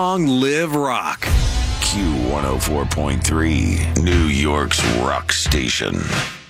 Long live rock. Q104.3, New York's rock station.